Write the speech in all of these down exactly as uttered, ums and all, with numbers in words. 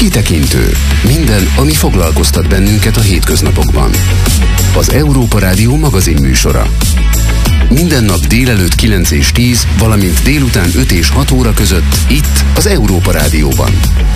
Kitekintő. Minden, ami foglalkoztat bennünket a hétköznapokban. Az Európa Rádió magazin műsora. Minden nap délelőtt kilenc és tíz, valamint délután öt és hat óra között itt az Európa Rádióban.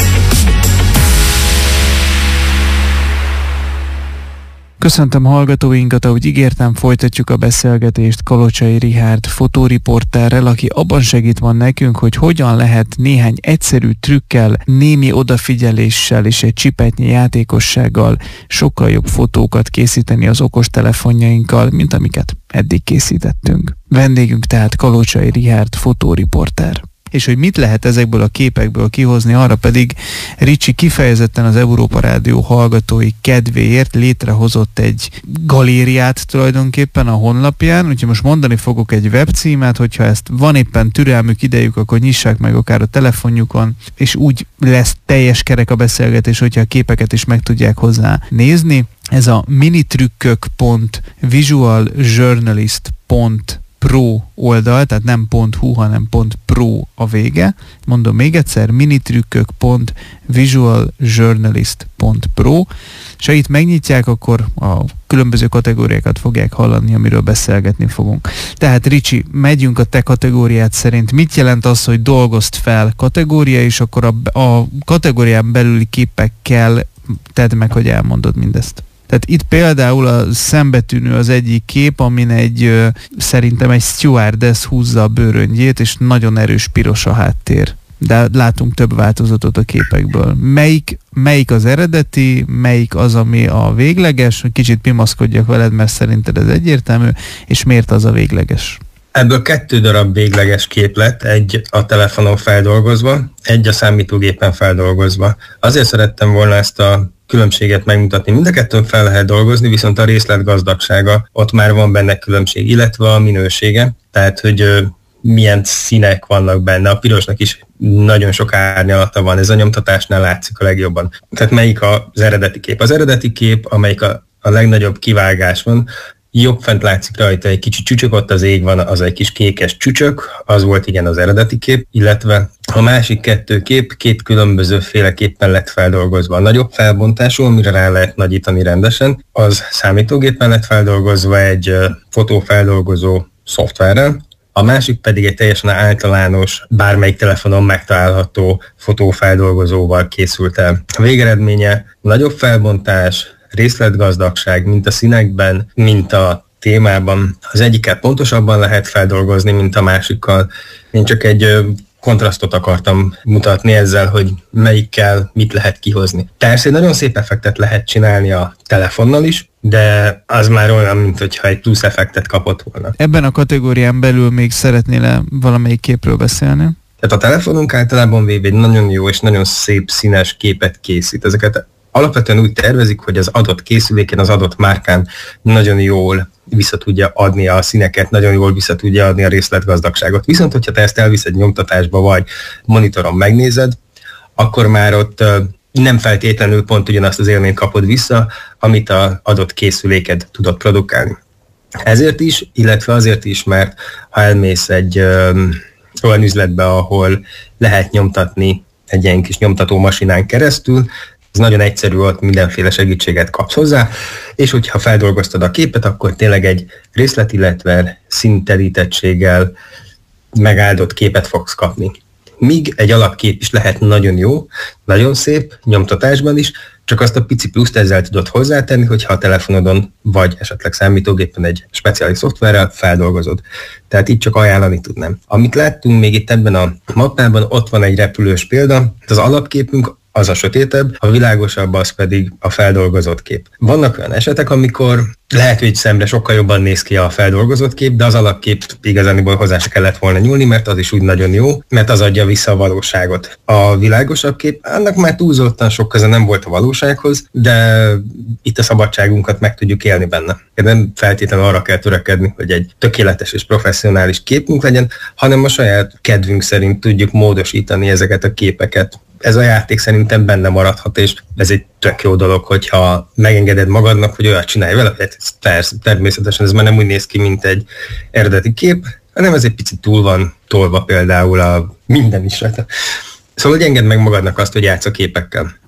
Köszöntöm hallgatóinkat, ahogy ígértem, folytatjuk a beszélgetést Kalocsai Richárd fotóriporterrel, aki abban segít van nekünk, hogy hogyan lehet néhány egyszerű trükkel, némi odafigyeléssel és egy csipetnyi játékossággal sokkal jobb fotókat készíteni az okostelefonjainkkal, mint amiket eddig készítettünk. Vendégünk tehát Kalocsai Richárd fotóriporter. És hogy mit lehet ezekből a képekből kihozni, arra pedig Ricsi kifejezetten az Európa Rádió hallgatói kedvéért létrehozott egy galériát tulajdonképpen a honlapján, úgyhogy most mondani fogok egy webcímet, hogyha ezt van éppen türelmük, idejük, akkor nyissák meg akár a telefonjukon, és úgy lesz teljes kerek a beszélgetés, hogyha a képeket is meg tudják hozzá nézni. Ez a minitrükkök pont visualjournalist pont pro oldal, tehát nem .hu, hanem .pro a vége. Mondom még egyszer, minitrükkök pont visualjournalist pont pro, és ha itt megnyitják, akkor a különböző kategóriákat fogják hallani, amiről beszélgetni fogunk. Tehát Ricsi, megyünk a te kategóriát szerint. Mit jelent az, hogy dolgozt fel kategória, és akkor a, a kategórián belüli képekkel tedd meg, hogy elmondod mindezt? Tehát itt például a szembetűnő az egyik kép, amin egy, ö, szerintem egy stewardess húzza a bőröngyét, és nagyon erős piros a háttér. De látunk több változatot a képekből. Melyik, melyik az eredeti, melyik az, ami a végleges? Kicsit pimaszkodjak veled, mert szerinted ez egyértelmű, és miért az a végleges? Ebből kettő darab végleges kép lett, egy a telefonon feldolgozva, egy a számítógépen feldolgozva. Azért szerettem volna ezt a különbséget megmutatni. Mind a kettőn fel lehet dolgozni, viszont a részletgazdagsága, ott már van benne különbség, illetve a minősége, tehát hogy ö, milyen színek vannak benne. A pirosnak is nagyon sok árnyalata van, ez a nyomtatásnál látszik a legjobban. Tehát melyik az eredeti kép? Az eredeti kép, amelyik a, a legnagyobb kivágás van, jobb fent látszik rajta egy kicsi csücsök, ott az ég van, az egy kis kékes csücsök, az volt igen az eredeti kép, illetve a másik kettő kép két különböző féleképpen lett feldolgozva. A nagyobb felbontású, amire rá lehet nagyítani rendesen, az számítógépen lett feldolgozva egy fotófeldolgozó szoftverrel, a másik pedig egy teljesen általános, bármelyik telefonon megtalálható fotófeldolgozóval készült el. A végeredménye nagyobb felbontás, részletgazdagság, mint a színekben, mint a témában. Az egyikkel pontosabban lehet feldolgozni, mint a másikkal. Én csak egy kontrasztot akartam mutatni ezzel, hogy melyikkel mit lehet kihozni. Persze nagyon szép effektet lehet csinálni a telefonnal is, de az már olyan, mint hogyha egy plusz effektet kapott volna. Ebben a kategórián belül még szeretnél valamelyik képről beszélni? Tehát a telefonunk általában véve egy nagyon jó és nagyon szép színes képet készít. Ezeket alapvetően úgy tervezik, hogy az adott készüléken, az adott márkán nagyon jól vissza tudja adni a színeket, nagyon jól vissza tudja adni a részletgazdagságot. Viszont, hogyha te ezt elviszed nyomtatásba, vagy monitoron megnézed, akkor már ott nem feltétlenül pont ugyanazt az élményt kapod vissza, amit az adott készüléked tudott produkálni. Ezért is, illetve azért is, mert ha elmész egy ö, olyan üzletbe, ahol lehet nyomtatni egy ilyen kis nyomtató masinán keresztül, ez nagyon egyszerű, ott mindenféle segítséget kapsz hozzá, és hogyha feldolgoztad a képet, akkor tényleg egy részlet, illetve színterítettséggel megáldott képet fogsz kapni. Míg egy alapkép is lehet nagyon jó, nagyon szép, nyomtatásban is, csak azt a pici pluszt ezzel tudod hozzátenni, hogyha a telefonodon vagy esetleg számítógépen egy speciális szoftverrel feldolgozod. Tehát itt csak ajánlani tudnám. Amit láttunk még itt ebben a mappában, ott van egy repülős példa, az alapképünk az a sötétebb, a világosabb az pedig a feldolgozott kép. Vannak olyan esetek, amikor lehet, hogy szemre sokkal jobban néz ki a feldolgozott kép, de az alapkép igazániból hozzá se kellett volna nyúlni, mert az is úgy nagyon jó, mert az adja vissza a valóságot. A világosabb kép, annak már túlzottan sok köze nem volt a valósághoz, de itt a szabadságunkat meg tudjuk élni benne. Nem feltétlenül arra kell törekedni, hogy egy tökéletes és professzionális képünk legyen, hanem a saját kedvünk szerint tudjuk módosítani ezeket a képeket. Ez a játék szerintem benne maradhat, és ez egy tök jó dolog, hogyha megengeded magadnak, hogy olyat csinálj vele, hogy persze, természetesen ez már nem úgy néz ki, mint egy eredeti kép, hanem ez egy picit túl van tolva például a minden is rajta. Szóval, hogy engedd meg magadnak azt, hogy játsz a képekkel.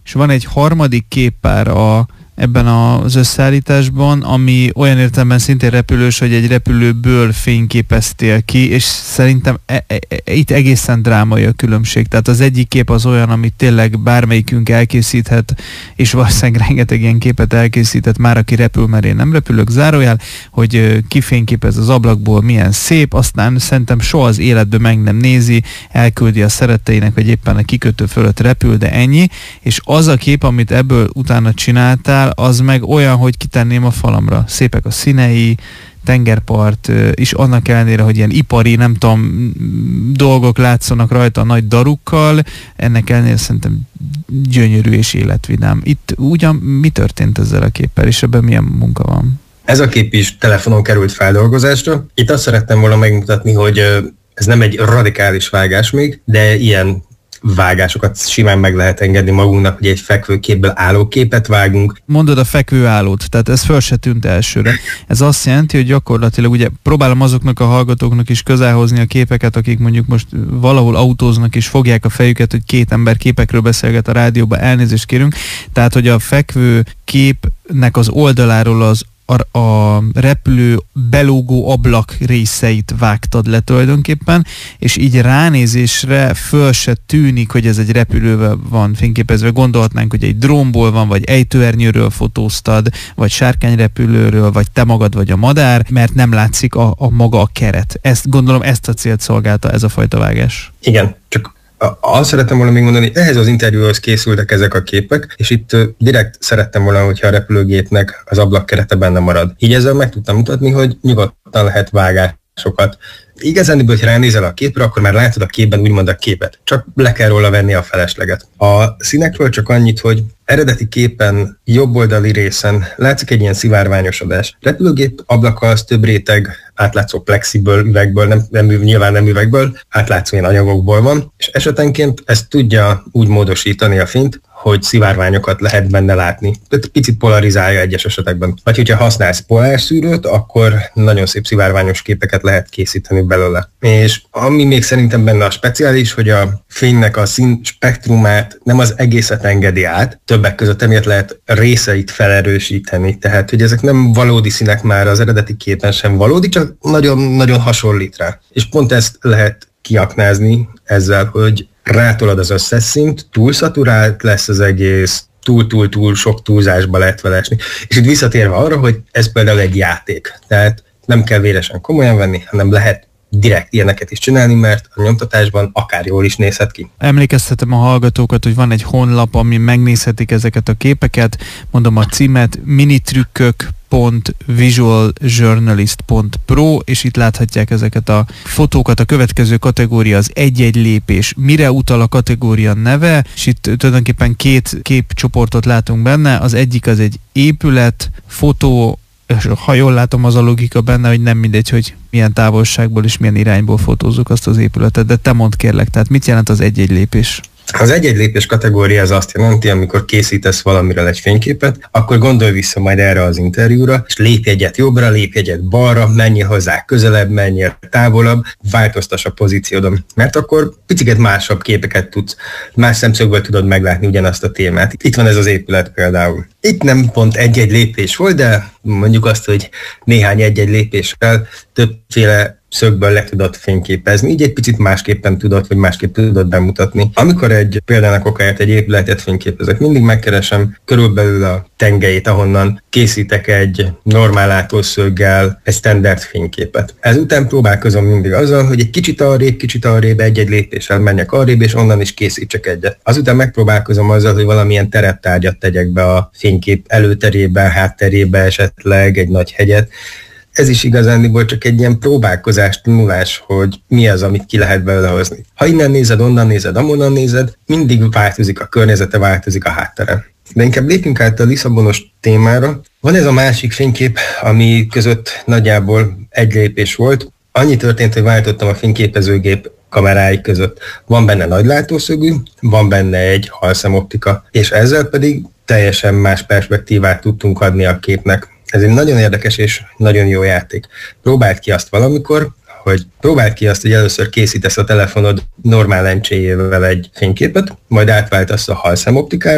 és van egy harmadik képpár a ebben az összeállításban, ami olyan értelemben szintén repülős, hogy egy repülőből fényképeztél ki, és szerintem e- e- e- itt egészen drámai a különbség. Tehát az egyik kép az olyan, amit tényleg bármelyikünk elkészíthet, és valószínűleg rengeteg ilyen képet elkészített már, aki repül, mert én nem repülök, zárójel, hogy kifényképez az ablakból, milyen szép, aztán szerintem soha az életben meg nem nézi, elküldi a szeretteinek, vagy éppen a kikötő fölött repül, de ennyi, és az a kép, amit ebből utána csináltál, az meg olyan, hogy kitenném a falamra. Szépek a színei, tengerpart, és annak ellenére, hogy ilyen ipari, nem tudom, dolgok látszanak rajta a nagy darukkal, ennek ellenére szerintem gyönyörű és életvidám. Itt ugyan mi történt ezzel a képpel, és ebben milyen munka van? Ez a kép is telefonon került feldolgozásra. Itt azt szerettem volna megmutatni, hogy ez nem egy radikális vágás még, de ilyen vágásokat simán meg lehet engedni magunknak, hogy egy fekvőképből álló képet vágunk. Mondod a fekvőállót, tehát ez föl se tűnt elsőre. Ez azt jelenti, hogy gyakorlatilag ugye próbálom azoknak a hallgatóknak is közelhozni a képeket, akik mondjuk most valahol autóznak és fogják a fejüket, hogy két ember képekről beszélget a rádióban, elnézést kérünk. Tehát, hogy a fekvő képnek az oldaláról az A, a repülő belógó ablak részeit vágtad le tulajdonképpen, és így ránézésre föl se tűnik, hogy ez egy repülővel van fényképezve. Gondolhatnánk, hogy egy drónból van, vagy ejtőernyőről fotóztad, vagy sárkányrepülőről, vagy te magad, vagy a madár, mert nem látszik a, a maga a keret. Ezt gondolom, ezt a célt szolgálta ez a fajta vágás. Igen, csak azt szerettem volna még mondani, ehhez az interjúhoz készültek ezek a képek, és itt direkt szerettem volna, hogyha a repülőgépnek az ablakkerete benne marad. Így ezzel meg tudtam mutatni, hogy nyugodtan lehet vágásokat. Igazán, hogyha ránézel a képre, akkor már látod a képben úgymond a képet. Csak le kell róla venni a felesleget. A színekről csak annyit, hogy eredeti képen jobboldali részen látszik egy ilyen szivárványosodás. Repülőgép ablaka az több réteg átlátszó plexiből, üvegből, nem, nem, nyilván nem üvegből, átlátszó ilyen anyagokból van, és esetenként ezt tudja úgy módosítani a fényt, hogy szivárványokat lehet benne látni. Tehát picit polarizálja egyes esetekben. Vagy hogyha használsz polárszűrőt, akkor nagyon szép szivárványos képeket lehet készíteni belőle. És ami még szerintem benne a speciális, hogy a fénynek a szín spektrumát nem az egészet engedi át, többek között emiatt lehet részeit felerősíteni. Tehát, hogy ezek nem valódi színek már az eredeti képen sem valódi, csak nagyon-nagyon hasonlít rá. És pont ezt lehet kiaknázni ezzel, hogy rátolod az összes színt, túl szaturált lesz az egész, túl-túl-túl sok túlzásba lehet vele esni. És itt visszatérve arra, hogy ez például egy játék. Tehát nem kell véresen komolyan venni, hanem lehet direkt ilyeneket is csinálni, mert a nyomtatásban akár jól is nézhet ki. Emlékeztetem a hallgatókat, hogy van egy honlap, ami megnézhetik ezeket a képeket. Mondom a címet, minitrükkök pont visual journalist pont pro, és itt láthatják ezeket a fotókat. A következő kategória az egy-egy lépés. Mire utal a kategória neve, és itt tulajdonképpen két képcsoportot látunk benne. Az egyik az egy épület, fotó, és ha jól látom, az a logika benne, hogy nem mindegy, hogy milyen távolságból és milyen irányból fotózzuk azt az épületet, de te mondd kérlek, tehát mit jelent az egy-egy lépés? Az egy-egy lépés kategória az azt jelenti, amikor készítesz valamiről egy fényképet, akkor gondolj vissza majd erre az interjúra, és lépj egyet jobbra, lépj egyet balra, menjél hozzá közelebb, menjél távolabb, változtass a pozíciódon, mert akkor picit másabb képeket tudsz, más szemszögből tudod meglátni ugyanazt a témát. Itt van ez az épület például. Itt nem pont egy-egy lépés volt, de mondjuk azt, hogy néhány egy-egy lépéssel többféle szögből le tudod fényképezni, így egy picit másképpen tudod, vagy másképp tudod bemutatni. Amikor egy példának okáért egy épületet fényképezek, mindig megkeresem körülbelül a tengelyét, ahonnan készítek egy normál látószöggel egy standard fényképet. Ezután próbálkozom mindig azzal, hogy egy kicsit arrébb, kicsit arrébb, egy-egy lépéssel menjek arrébb, és onnan is készítsek egyet. Azután megpróbálkozom azzal, hogy valamilyen tereptárgyat tegyek be a fénykép előterébe, hátterébe, esetleg egy nagy hegyet. Ez is igazándiból csak egy ilyen próbálkozás, tanulás, hogy mi az, amit ki lehet belőle hozni. Ha innen nézed, onnan nézed, amonnan nézed, mindig változik a környezete, változik a háttere. De inkább lépjünk át a Lisszabonos témára. Van ez a másik fénykép, ami között nagyjából egy lépés volt. Annyi történt, hogy váltottam a fényképezőgép kamerái között. Van benne nagy látószögű, van benne egy halszemoptika, és ezzel pedig teljesen más perspektívát tudtunk adni a képnek. Ez egy nagyon érdekes és nagyon jó játék. Próbáld ki azt valamikor, hogy próbáld ki azt, hogy először készítesz a telefonod normál lencséjével egy fényképet, majd átváltasz a halszemoptikára,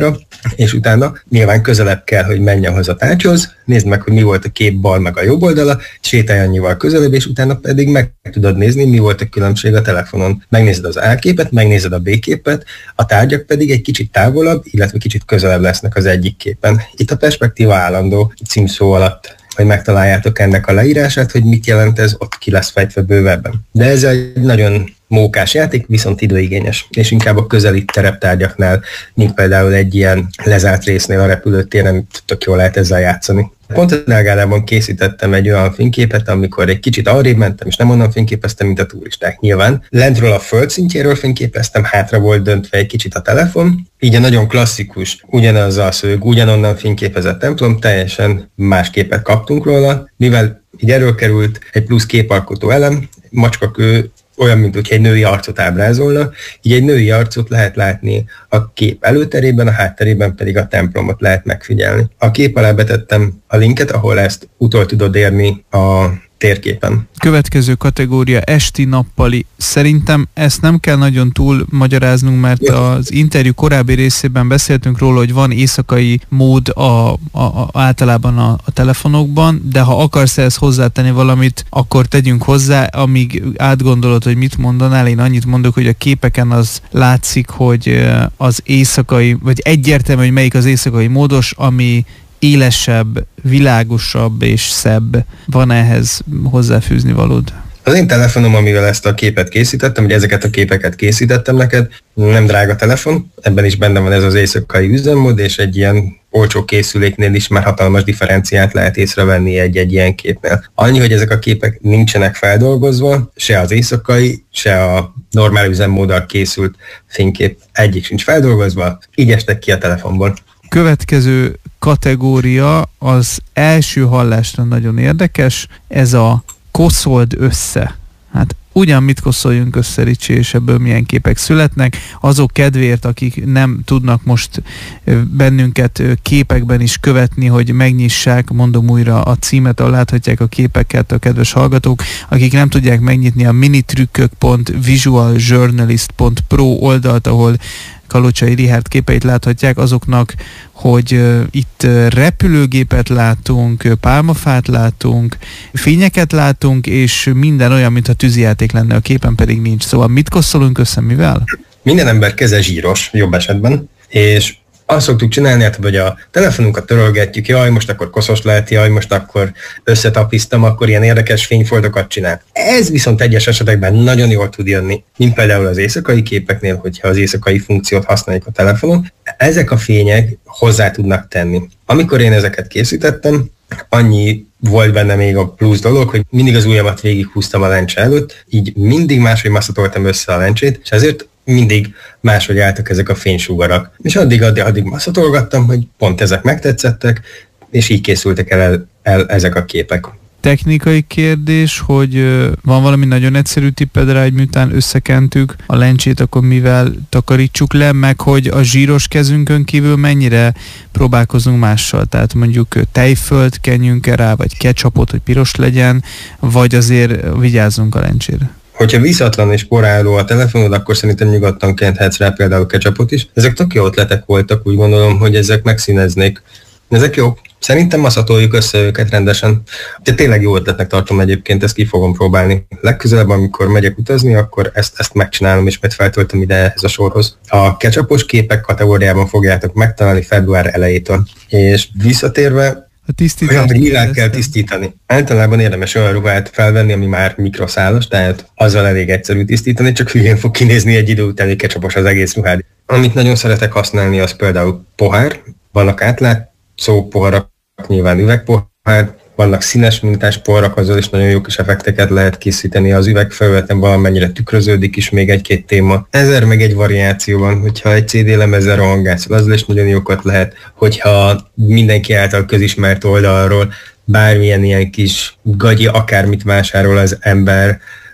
és utána nyilván közelebb kell, hogy menjen hozzá a tárgyhoz, nézd meg, hogy mi volt a kép bal meg a jobb oldala, sétálj annyival közelebb, és utána pedig meg tudod nézni, mi volt a különbség a telefonon. Megnézed az A képet, megnézed a B képet, a tárgyak pedig egy kicsit távolabb, illetve kicsit közelebb lesznek az egyik képen. Itt a perspektíva állandó címszó alatt, hogy megtaláljátok ennek a leírását, hogy mit jelent ez, ott ki lesz fejtve bővebben. De ez egy nagyon mókás játék, viszont időigényes, és inkább a közeli tereptárgyaknál, mint például egy ilyen lezárt résznél a repülőtéren, tök jól lehet ezzel játszani. Pont a Delgádában készítettem egy olyan fényképet, amikor egy kicsit arrébb mentem, és nem onnan fényképeztem, mint a turisták nyilván. Lentről a földszintjéről fényképeztem, hátra volt döntve egy kicsit a telefon, így a nagyon klasszikus, ugyanaz a szög, ugyanonnan fényképezett templom, teljesen más képet kaptunk róla, mivel így erről került egy plusz képalkotó elem, macskakő, olyan, mint hogy egy női arcot ábrázolna, így egy női arcot lehet látni a kép előterében, a hátterében pedig a templomot lehet megfigyelni. A kép alá betettem a linket, ahol ezt utol tudod érni a térképen. Következő kategória esti-nappali. Szerintem ezt nem kell nagyon túl magyaráznunk, mert az interjú korábbi részében beszéltünk róla, hogy van éjszakai mód a, a, a, általában a, a telefonokban, de ha akarsz ehhez hozzátenni valamit, akkor tegyünk hozzá, amíg átgondolod, hogy mit mondanál. Én annyit mondok, hogy a képeken az látszik, hogy az éjszakai, vagy egyértelmű, hogy melyik az éjszakai módos, ami élesebb, világosabb és szebb. Van ehhez hozzáfűzni valód? Az én telefonom, amivel ezt a képet készítettem, hogy ezeket a képeket készítettem neked, nem drága telefon, ebben is benne van ez az éjszakai üzemmód, és egy ilyen olcsó készüléknél is már hatalmas differenciát lehet észrevenni egy-egy ilyen képnél. Annyi, hogy ezek a képek nincsenek feldolgozva, se az éjszakai, se a normál üzemmóddal készült fénykép egyik sincs feldolgozva, így estek ki a telefonból. Következő kategória az első hallásra nagyon érdekes, ez a koszold össze. Hát ugyan mit koszoljunk össze, Ricsi, és ebből milyen képek születnek. Azok kedvéért, akik nem tudnak most bennünket képekben is követni, hogy megnyissák, mondom újra a címet, ahol láthatják a képeket a kedves hallgatók, akik nem tudják megnyitni a minitrükkök pont visual journalist pont pro oldalt, ahol Kalocsai Richárd képeit láthatják, azoknak, hogy uh, itt uh, repülőgépet látunk, uh, pálmafát látunk, fényeket látunk, és minden olyan, mintha tűzijáték lenne, a képen pedig nincs. Szóval mit kosszolunk össze, mivel? Minden ember keze zsíros, jobb esetben, és azt szoktuk csinálni, hát, hogy a telefonunkat törölgetjük, jaj, most akkor koszos lehet, jaj, most akkor összetapisztam, akkor ilyen érdekes fényfoltokat csinál. Ez viszont egyes esetekben nagyon jól tud jönni, mint például az éjszakai képeknél, hogyha az éjszakai funkciót használjuk a telefonon. Ezek a fények hozzá tudnak tenni. Amikor én ezeket készítettem, annyi volt benne még a plusz dolog, hogy mindig az ujjamat végighúztam a lencse előtt, így mindig máshogy masszatoltam össze a lencsét, és ezért mindig máshogy álltak ezek a fénysugarak. És addig, addig, addig masszatolgattam, hogy pont ezek megtetszettek, és így készültek el, el, el ezek a képek. Technikai kérdés, hogy van valami nagyon egyszerű tipped rá, hogy miután összekentük a lencsét, akkor mivel takarítsuk le, meg hogy a zsíros kezünkön kívül mennyire próbálkozunk mással, tehát mondjuk tejfölt kenjünk rá, vagy ketchupot, hogy piros legyen, vagy azért vigyázzunk a lencsére. Hogyha vízatlan és poráló a telefonod, akkor szerintem nyugodtan kenthetsz rá például ketchupot is. Ezek tök jó ötletek voltak, úgy gondolom, hogy ezek megszíneznék. Ezek jók. Szerintem masszatoljuk össze őket rendesen. De tényleg jó ötletnek tartom egyébként, ezt ki fogom próbálni. Legközelebb, amikor megyek utazni, akkor ezt, ezt megcsinálom, és majd feltöltöm ide ehhez a sorhoz. A ketchupos képek kategóriában fogjátok megtalálni február elejétől. És visszatérve, olyan, hogy mivel kell tisztítani. Általában érdemes olyan ruhát felvenni, ami már mikroszálas, tehát azzal elég egyszerű tisztítani, csak hülyén fog kinézni egy idő után, hogy ketchupos az egész ruhád. Amit nagyon szeretek használni, az például pohár. Vannak átlátszó poharak, nyilván üvegpohár, vannak színes mintás poharak, azzal is nagyon jó kis effekteket lehet készíteni. Az üvegfelületen valamennyire tükröződik is még egy-két téma. Ezer meg egy variáció van, hogyha egy cé dé lemezzel rohangászol, azzal is nagyon jókat lehet, hogyha mindenki által közismert oldalról bármilyen ilyen kis gagyi, akármit vásárol az ember,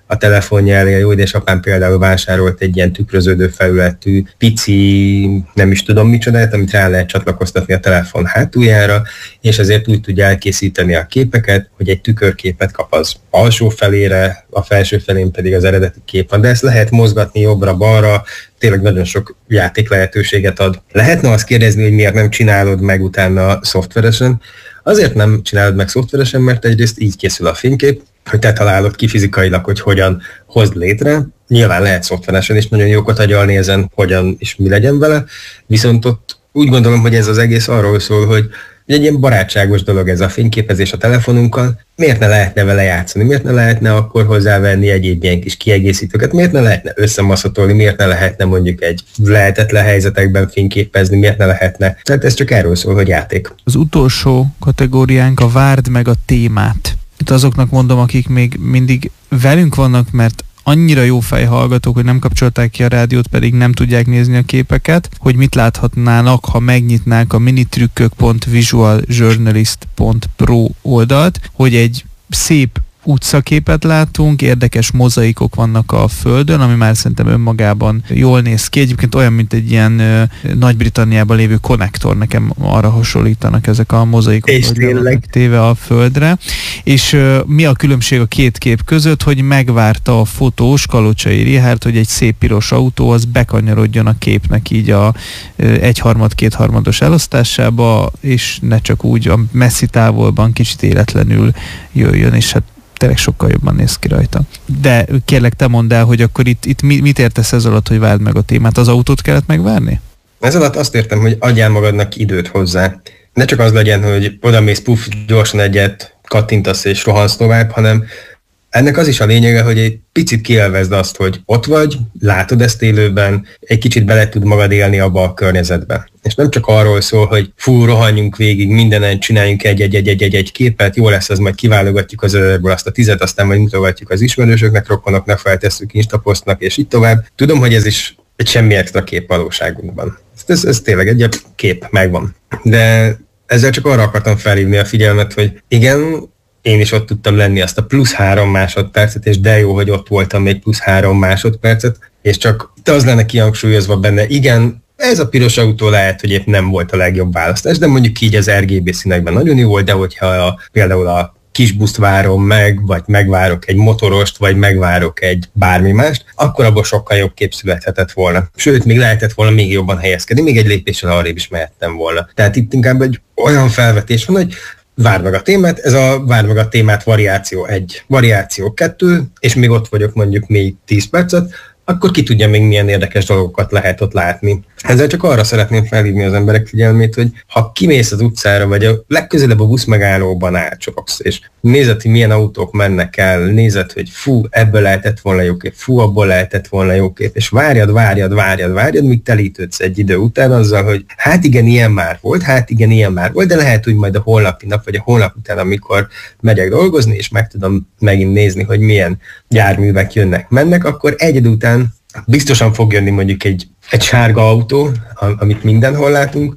a telefonja elé. A jó édesapám például vásárolt egy ilyen tükröződő felületű, pici, nem is tudom micsodát, amit rá lehet csatlakoztatni a telefon hátuljára, és ezért úgy tudja elkészíteni a képeket, hogy egy tükörképet kap az alsó felére, a felső felén pedig az eredeti kép van, de ezt lehet mozgatni jobbra-balra, tényleg nagyon sok játék lehetőséget ad. Lehetne azt kérdezni, hogy miért nem csinálod meg utána szoftveresen? Azért nem csinálod meg szoftveresen, mert egyrészt így készül a fénykép, hogy te találod ki fizikailag, hogy hogyan hozd létre. Nyilván lehet szoftveresen is nagyon jókat agyalni ezen, hogyan és mi legyen vele, viszont ott úgy gondolom, hogy ez az egész arról szól, hogy egy ilyen barátságos dolog ez a fényképezés a telefonunkkal. Miért ne lehetne vele játszani? Miért ne lehetne akkor hozzávenni egyéb ilyen kis kiegészítőket? Miért ne lehetne összemaszatolni? Miért ne lehetne mondjuk egy lehetetlen helyzetekben fényképezni? Miért ne lehetne? Tehát ez csak erről szól, hogy játék. Az utolsó kategóriánk a várd meg a témát. Itt azoknak mondom, akik még mindig velünk vannak, mert annyira jó fejhallgatók, hogy nem kapcsolták ki a rádiót, pedig nem tudják nézni a képeket, hogy mit láthatnának, ha megnyitnák a minitrükkök pont visual journalist pont pro oldalt, hogy egy szép utcaképet látunk, érdekes mozaikok vannak a földön, ami már szerintem önmagában jól néz ki. Egyébként olyan, mint egy ilyen ö, Nagy-Britanniában lévő konnektor, nekem arra hasonlítanak ezek a mozaikok, és hogy vannak téve a földre. És ö, mi a különbség a két kép között, hogy megvárta a fotós, Kalocsai Richárd, hogy egy szép piros autó az bekanyarodjon a képnek így a ö, egyharmad, kétharmados elosztásába, és ne csak úgy a messzi távolban kicsit életlenül jöjjön, és hát tényleg sokkal jobban néz ki rajta. De kérlek, te mondd el, hogy akkor itt, itt mit értesz ez alatt, hogy várd meg a témát? Az autót kellett megvárni? Ez alatt azt értem, hogy adjál magadnak időt hozzá. Ne csak az legyen, hogy odamész, puff, gyorsan egyet, kattintasz és rohansz tovább, hanem ennek az is a lényege, hogy egy picit kielvezd azt, hogy ott vagy, látod ezt élőben, egy kicsit bele tud magad élni abba a környezetbe. És nem csak arról szól, hogy fú, rohanjunk végig, mindenen csináljunk egy-egy-egy-egy-egy képet, jó lesz, az majd kiválogatjuk az örből azt a tizet, aztán majd mutogatjuk az ismerősöknek, rokonoknak, feltesszük Instapostnak, és így tovább. Tudom, hogy ez is egy semmi extra kép valóságunkban. Ez, ez tényleg egy kép, megvan. De ezzel csak arra akartam felhívni a figyelmet, hogy igen, én is ott tudtam lenni azt a plusz három másodpercet, és de jó, hogy ott voltam még plusz három másodpercet, és csak az lenne kihangsúlyozva benne, igen, ez a piros autó lehet, hogy épp nem volt a legjobb választás, de mondjuk így az er gé bé színekben nagyon jó volt, de hogyha a, például a kis buszt várom meg, vagy megvárok egy motorost, vagy megvárok egy bármi mást, akkor abból sokkal jobb kép születhetett volna. Sőt, még lehetett volna még jobban helyezkedni, még egy lépéssel arrébb is mehettem volna. Tehát itt inkább egy olyan felvetés van, hogy várd meg a témát, ez a várd meg a témát variáció egy, variáció kettő, és még ott vagyok mondjuk még tíz percet, akkor ki tudja még milyen érdekes dolgokat lehet ott látni. Ezzel csak arra szeretném felhívni az emberek figyelmét, hogy ha kimész az utcára, vagy a legközelebb a buszmegállóban átcsapsz, és nézed, hogy milyen autók mennek el, nézed, hogy fú, ebből lehetett volna jó kép, fú, abból lehetett volna jó kép, és várjad, várjad, várjad, várjad, míg telítődsz egy idő után azzal, hogy hát igen, ilyen már volt, hát igen, ilyen már volt, de lehet, hogy majd a holnapi nap, vagy a holnap után, amikor megyek dolgozni, és meg tudom megint nézni, hogy milyen járművek jönnek, mennek, akkor egy idő után biztosan fog jönni mondjuk egy, egy sárga autó, amit mindenhol látunk,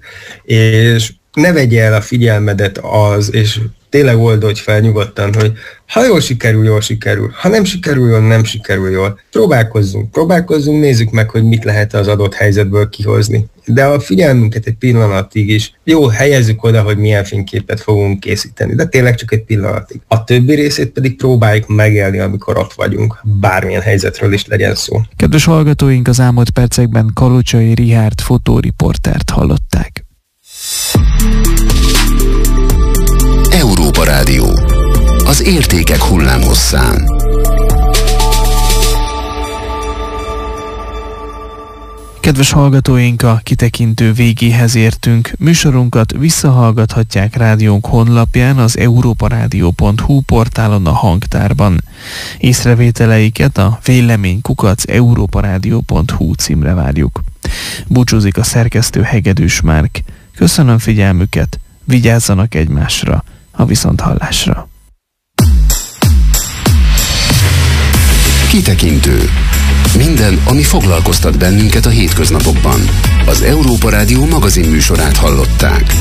és ne vegye el a figyelmedet az, és tényleg oldodj fel nyugodtan, hogy ha jól sikerül, jól sikerül, ha nem sikerül jól, nem sikerül jól. Próbálkozzunk, próbálkozzunk, nézzük meg, hogy mit lehet az adott helyzetből kihozni. De a figyelmünket egy pillanatig is jó, helyezzük oda, hogy milyen fényképet fogunk készíteni, de tényleg csak egy pillanatig. A többi részét pedig próbáljuk megélni, amikor ott vagyunk, bármilyen helyzetről is legyen szó. Kedves hallgatóink, az elmúlt percekben Kalocsai Richárd fotóriportert hallották. Európa Rádió. Az értékek hullámhosszán. Kedves hallgatóink, a kitekintő végéhez értünk. Műsorunkat visszahallgathatják rádiónk honlapján, az európarádió pont hu portálon, a hangtárban. Észrevételeiket a vélemény kukac európarádió pont hu címre várjuk. Búcsúzik a szerkesztő Hegedűs Márk. Köszönöm figyelmüket, vigyázzanak egymásra, a viszonthallásra. Kitekintő. Minden, ami foglalkoztat bennünket a hétköznapokban. Az Európa Rádió magazin műsorát hallották.